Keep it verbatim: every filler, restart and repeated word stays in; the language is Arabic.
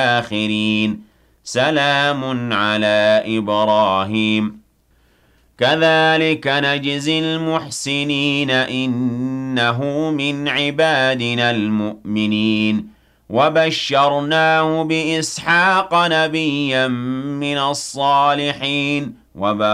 الآخرين سلام على إبراهيم كذلك نجزي المحسنين إنه من عبادنا المؤمنين وبشرناه بإسحاق نبيا من الصالحين